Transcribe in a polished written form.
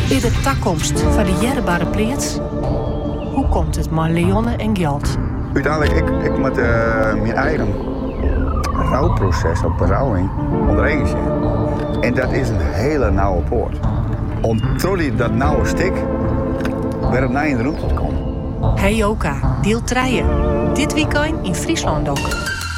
Is de toekomst van de jerbare pleats? Hoe komt het maar leonnen en geld? Uiteindelijk, ik moet mijn eigen rouwproces op berouwing onderheen. En dat is een hele nauwe poort. Om trolley dat nauwe stik weer op naar in de route te komen. Hey Joka, deel 3. Dit weekend in Friesland ook.